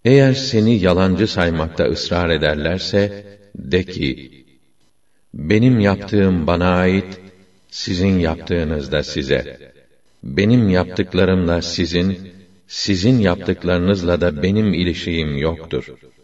Eğer seni yalancı saymakta ısrar ederlerse, de ki, benim yaptığım bana ait, sizin yaptığınız da size. Benim yaptıklarımla sizin, sizin yaptıklarınızla da benim ilişiğim yoktur.